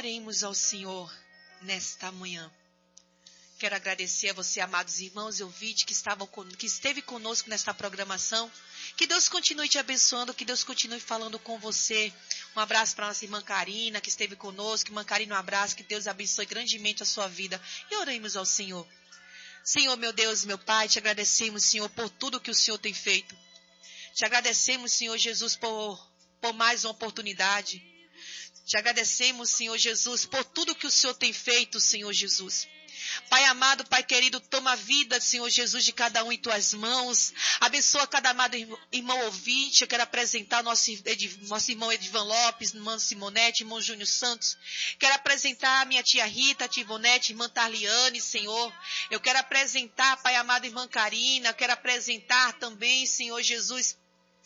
Oremos ao Senhor nesta manhã. Quero agradecer a você, amados irmãos e ouvintes que esteve conosco nesta programação. Que Deus continue te abençoando, que Deus continue falando com você. Um abraço para nossa irmã Karina, que esteve conosco. Irmã Karina, um abraço, que Deus abençoe grandemente a sua vida. E oremos ao Senhor. Senhor, meu Deus, meu Pai, te agradecemos, Senhor, por tudo que o Senhor tem feito. Te agradecemos, Senhor Jesus, por mais uma oportunidade. Te agradecemos, Senhor Jesus, por tudo que o Senhor tem feito, Senhor Jesus. Pai amado, Pai querido, toma a vida, Senhor Jesus, de cada um em tuas mãos. Abençoa cada amado irmão ouvinte. Eu quero apresentar nosso irmão Edivan Lopes, irmã Simonete, irmão Júnior Santos. Quero apresentar a minha tia Rita, a tia Ivonete, irmã Tarliane, Senhor. Eu quero apresentar, Pai amado, irmã Karina. Eu quero apresentar também, Senhor Jesus,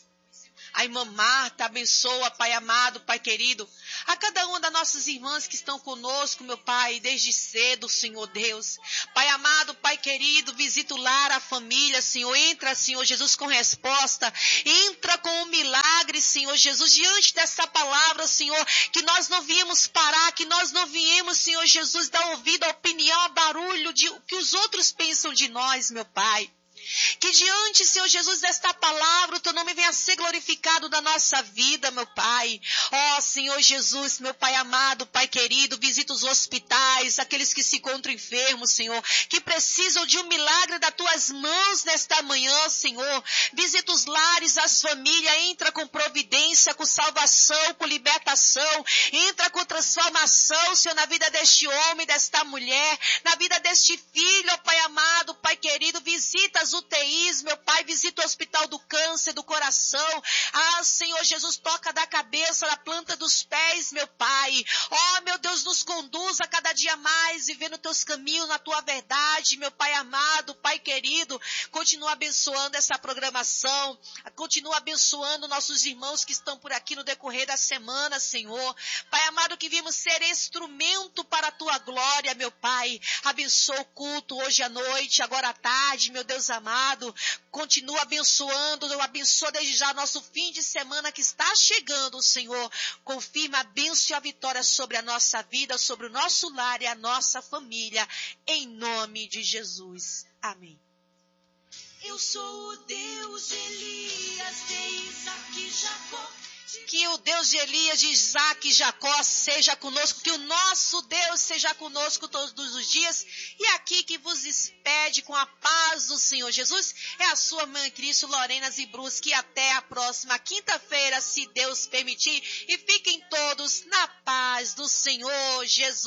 a irmã Marta. Abençoa, Pai amado, Pai querido, a cada uma das nossas irmãs que estão conosco, meu Pai, desde cedo, Senhor Deus. Pai amado, Pai querido, visita o lar, a família, Senhor. Entra, Senhor Jesus, com resposta. Entra com um milagre, Senhor Jesus, diante dessa palavra, Senhor, que nós não viemos parar, que nós não viemos, Senhor Jesus, dar ouvido à opinião, a barulho de o que os outros pensam de nós, meu Pai. Que diante, Senhor Jesus, desta palavra, o teu nome venha a ser glorificado na nossa vida, meu Pai. Ó, Senhor Jesus, meu Pai amado, Pai querido, visita os hospitais, aqueles que se encontram enfermos, Senhor, que precisam de um milagre das tuas mãos nesta manhã, Senhor. Visita os lares, as famílias, entra com providência, com salvação, com libertação, entra com transformação, Senhor, na vida deste homem, desta mulher, na vida deste filho, ó Pai amado, Pai querido, visita as UTIs, meu Pai, visita o hospital do câncer, do coração. Ah, Senhor Jesus, toca da cabeça, da planta dos pés, meu Pai. Oh, meu Deus, nos conduz a cada dia mais, vivendo teus caminhos, na tua verdade, meu Pai amado, Pai querido. Continua abençoando essa programação, continua abençoando nossos irmãos que estão por aqui no decorrer da semana, Senhor. Pai amado, que vimos ser instrumento para a tua glória, meu Pai. Abençoa o culto hoje à noite, agora à tarde, meu Deus amado. Continua abençoando, abençoa desde já nosso fim de semana que está chegando, Senhor. Confirma a bênção e a vitória sobre a nossa vida, sobre o nosso lar e a nossa família, em nome de Jesus. Amém. Eu sou o Deus de Elias, de Isaac e Jacó. Que o Deus de Elias, de Isaac e Jacó seja conosco, que o nosso Deus seja conosco todos os dias. E aqui que vos despede com a paz do Senhor Jesus é a sua mãe Cristo, Lorena Zibruschi. Até a próxima quinta-feira, se Deus permitir. E fiquem todos na paz do Senhor Jesus.